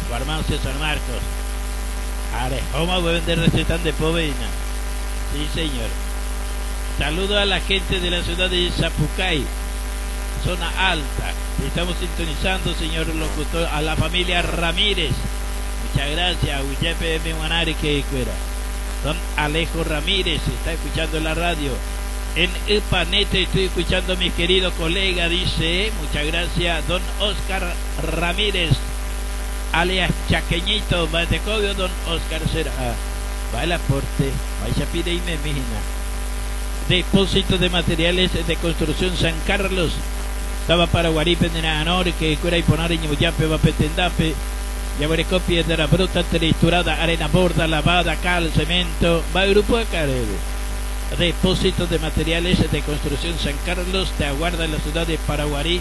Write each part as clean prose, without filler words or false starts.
Farmacia San Marcos. Arejoma voy a vender recetas de povena. Sí, señor. Saludo a la gente de la ciudad de Zapucay, zona alta. Estamos sintonizando, señor locutor, a la familia Ramírez. Muchas gracias. Uyepe Mewanari que fuera. Don Alejo Ramírez está escuchando la radio. En Epanete estoy escuchando a mi querido colega, dice. Muchas gracias. Don Oscar Ramírez, alias Chaqueñito, Matecobio. Don Oscar será. Va el aporte. Vaya pide y me imagina. Depósito de materiales de construcción San Carlos. Estaba para Guaripe de Nanor, que fuera y poner en Yape, va Petendape. Ya veré copias de la bruta triturada, arena borda, lavada, cal, cemento. Va el grupo de Carebe. Depósito de materiales de construcción San Carlos. Te aguarda en la ciudad de Paraguarí.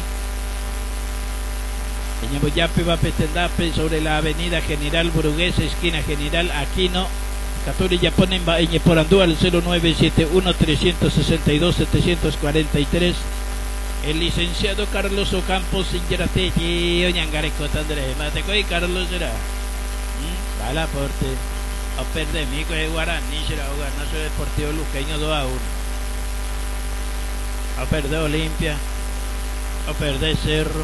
En Yape, va Petendape, sobre la avenida General Burguesa, esquina General Aquino. Caturi ya ponen en Porandú al 0971-362-743. El licenciado Carlos Ocampos Ingerategui, Oñangareco Tandre, Matecoy Carlos será. Va el aporte. A perder mico de Guaraní será jugar Nacional Deportivo Luqueño 2-1. A perder Olimpia. A perder Cerro.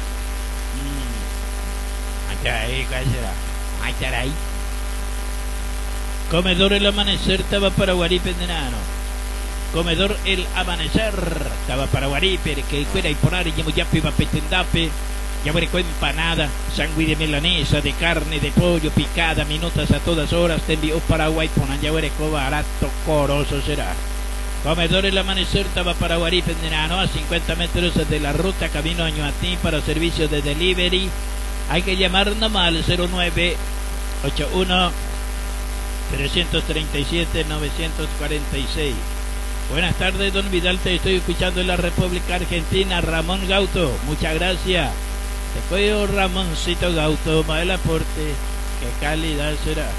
Ahí, ¿cuál será? Ahí estará ahí. Comedor El Amanecer estaba para Guaripe de Nano. Comedor El Amanecer estaba para Guaripe, que fuera y poner y Yape va Petendape. Ya veré empanada, sangüí de milanesa, de carne, de pollo, picada, minutas a todas horas. Te envió Paraguay, ponan ya veré barato, coroso será. Comedor El Amanecer estaba para Guaripe de Nano, a 50 metros de la ruta camino a Ñuatí para servicio de delivery. Hay que llamar nomás al 0981 337 946. Buenas tardes, don Vidal, te estoy escuchando en la República Argentina. Ramón Gauto, muchas gracias. Te cuido, Ramoncito Gauto, más el aporte. Qué calidad será.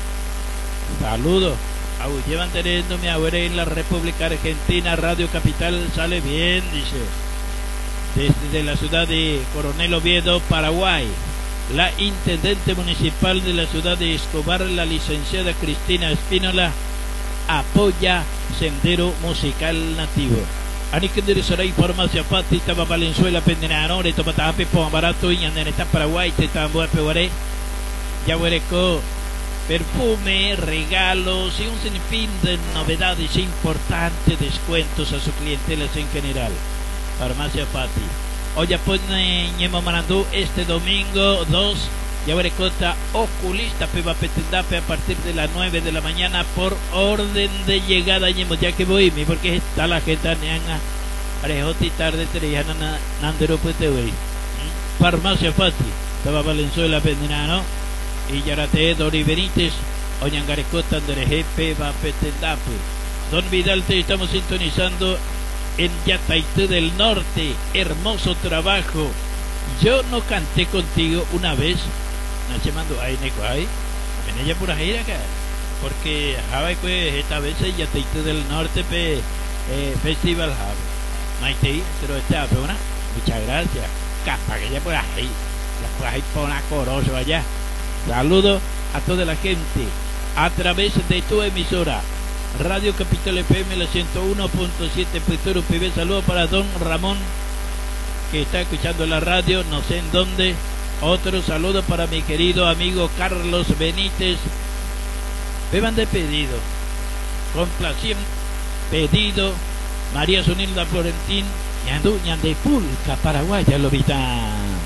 Saludos. Llevan teniendo mi abuela en la República Argentina. Radio Capital sale bien, dice. Desde la ciudad de Coronel Oviedo, Paraguay. La intendente municipal de la ciudad de Escobar, la licenciada Cristina Espínola, apoya Sendero Musical Nativo. Aniquendere Saray, Farmacia Pati, Taba Valenzuela, Pendenanore, Topatape, Barato, y Andeneta, Paraguay, Tetamboa, Peguaré, Yahuereco, perfume, regalos y un sinfín de novedades importantes, descuentos a sus clientelas en general. Farmacia Pati. Hoy pone Ñemo Marandú este domingo 2. Yahuerecota oculista Peba Petendape a partir de las 9 de la mañana por orden de llegada. Ñemo ya que voy, porque está la gente neanga. Arejoti tarde terejana Nandero Petewey. Farmacia Pati. Estaba Valenzuela Pendenano. Y Yarate Dori Benítez. Oñangarecota Andereje Peba Petendape. Don Vidal, te estamos sintonizando en Yataitú del Norte. Hermoso trabajo. Yo no canté contigo una vez. Nache mando ahí neko ahí. En ella pura gira acá. Porque Java pues esta vez en Yataitú del Norte Festival Java. Maite, pero esta una. Muchas gracias. Capa que ella por ahí. La por ahí pona coroso allá. Saludo a toda la gente a través de tu emisora Radio Capital FM, la 101.7 Petero PB. Saludo para don Ramón, que está escuchando la radio, no sé en dónde. Otro saludo para mi querido amigo Carlos Benítez. Beban de pedido, complaciente pedido. María Sonilda Florentín, Ñandú, Ñandepulca, Paraguay, ya lo vitan.